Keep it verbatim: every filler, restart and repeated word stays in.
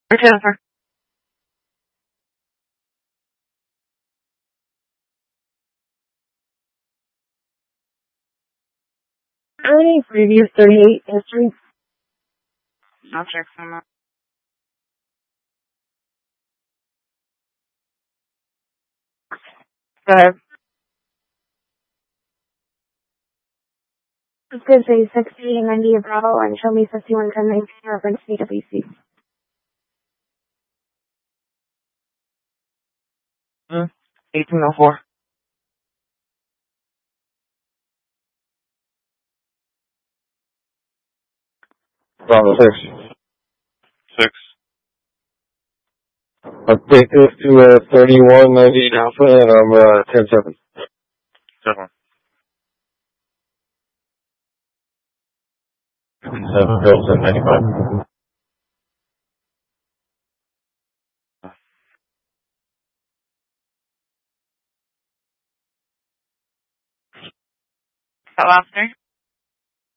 Or Jennifer. Any previous thirty-eight history? I'll check some out. Go ahead. It's good to say sixty, ninety of Bravo, and show me fifty-one, ten, nineteen, reference B W C. Hmm. eighteen oh four. Bravo six. Six. Update this to uh, thirty-one ninety-eight Alpha, and I'm uh, ten seven. Seven. Seven Bills at ninety-five. That last three?